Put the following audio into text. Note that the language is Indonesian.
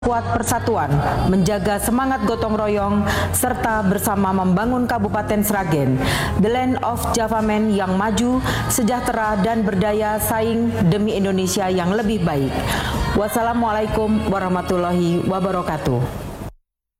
kuat persatuan, menjaga semangat gotong royong, serta bersama membangun Kabupaten Sragen, the land of Javamen yang maju, sejahtera dan berdaya saing demi Indonesia yang lebih baik. Wassalamualaikum warahmatullahi wabarakatuh.